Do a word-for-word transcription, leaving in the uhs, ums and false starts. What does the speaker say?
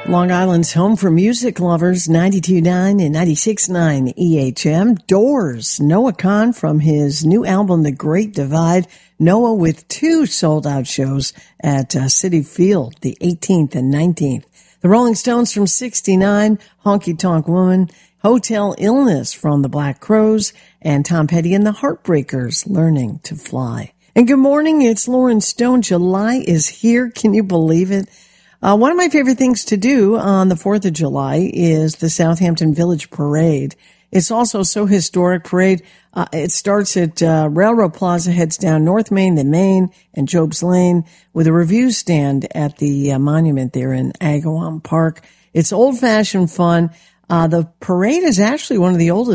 Long Island's home for music lovers, ninety-two point nine and ninety-six point nine E H M. Doors, Noah Kahan from his new album, The Great Divide. Noah with two sold-out shows at uh, Citi Field, the eighteenth and nineteenth. The Rolling Stones from sixty-nine, Honky Tonk Woman, Hotel Illness from the Black Crowes, and Tom Petty and the Heartbreakers, Learning to Fly. And good morning, it's Lauren Stone. July is here. Can you believe it? Uh, one of my favorite things to do on the fourth of July is the Southampton Village Parade. It's also so historic parade. Uh, it starts at uh, Railroad Plaza, heads down North Main, then Main, and Job's Lane, with a review stand at the uh, monument there in Agawam Park. It's old-fashioned fun. Uh, the parade is actually one of the oldest